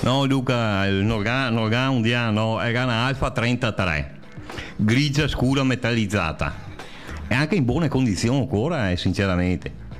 No, Luca, non ha un Diano, era una Alfa 33, grigia scura metallizzata. E anche in buone condizioni ancora, sinceramente.